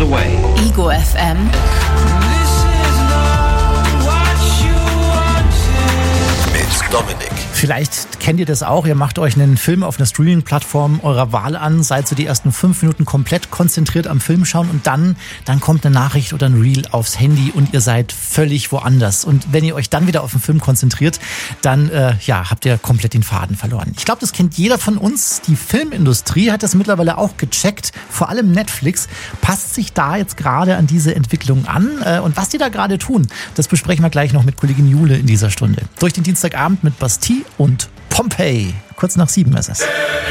away. Ego FM. Mit Dominik. Vielleicht kennt ihr das auch, ihr macht euch einen Film auf einer Streaming-Plattform eurer Wahl an, seid so die ersten 5 Minuten komplett konzentriert am Film schauen und dann kommt eine Nachricht oder ein Reel aufs Handy und ihr seid völlig woanders. Und wenn ihr euch dann wieder auf den Film konzentriert, dann habt ihr komplett den Faden verloren. Ich glaube, das kennt jeder von uns. Die Filmindustrie hat das mittlerweile auch gecheckt. Vor allem Netflix passt sich da jetzt gerade an diese Entwicklung an. Und was die da gerade tun, das besprechen wir gleich noch mit Kollegin Jule in dieser Stunde. Durch den Dienstagabend mit Bastille und Pompeii. Kurz nach 7 ist es.